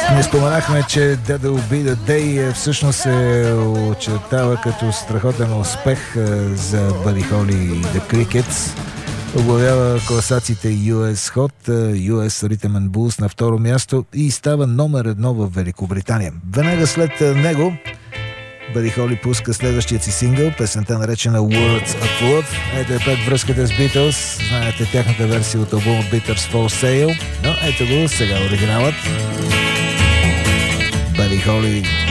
Не споменахме, че Dead Will Be The Day всъщност се очертава като страхотен успех за Бъди Холи и The Crickets. Оглавява класациите US Hot, US Rhythm and Blues на второ място и става номер 1 в Великобритания. Веднага след него Бъди Холи пуска следващият си сингъл, песента наречена Words of Love. Ето е пак връзката с Beatles. Знаете тяхната версия от албума Bitters for Sale. Но ето го, сега оригиналът. Бъди Холи.